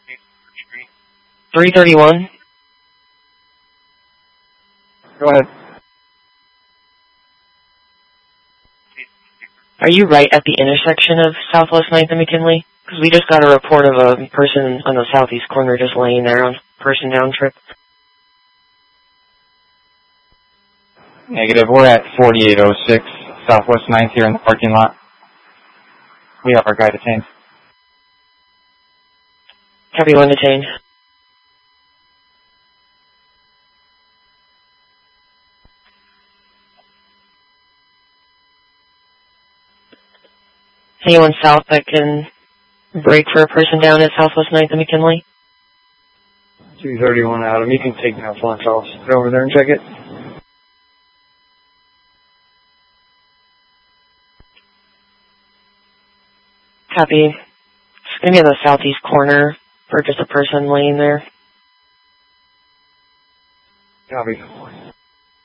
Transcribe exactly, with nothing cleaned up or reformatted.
three thirty-one. Go ahead. Are you right at the intersection of Southwest ninth and McKinley? Because we just got a report of a person on the southeast corner just laying there on person down trip. Negative. We're at forty-eight oh six Southwest ninth here in the parking lot. We have our guy detained. Copy, one detained. Anyone south that can break for a person down at Southwest ninth and McKinley? two thirty-one Adam. You can take that lunch. I'll sit over there and check it. Copy. It's going to be in the southeast corner for just a person laying there. Copy.